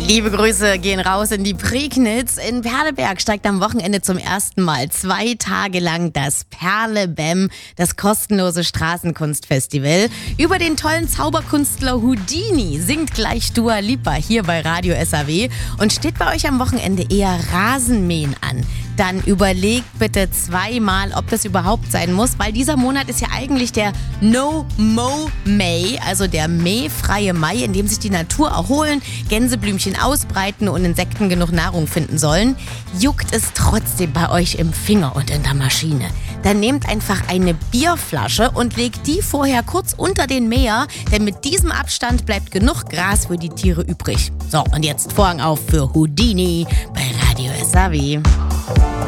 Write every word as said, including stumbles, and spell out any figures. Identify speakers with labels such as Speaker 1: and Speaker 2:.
Speaker 1: Liebe Grüße gehen raus in die Prignitz. In Perleberg steigt am Wochenende zum ersten Mal zwei Tage lang das Perle-Bam, das kostenlose Straßenkunstfestival. Über den tollen Zauberkünstler Houdini singt gleich Dua Lipa hier bei Radio S A W. Und steht bei euch am Wochenende eher Rasenmähen an, dann überlegt bitte zweimal, ob das überhaupt sein muss, weil dieser Monat ist ja eigentlich der No-Mow-May, also der mähfreie Mai, in dem sich die Natur erholen, Gänseblümchen ausbreiten und Insekten genug Nahrung finden sollen. Juckt es trotzdem bei euch im Finger und in der Maschine? Dann nehmt einfach eine Bierflasche und legt die vorher kurz unter den Mäher, denn mit diesem Abstand bleibt genug Gras für die Tiere übrig. So, und jetzt Vorhang auf für Houdini bei Radio S A W.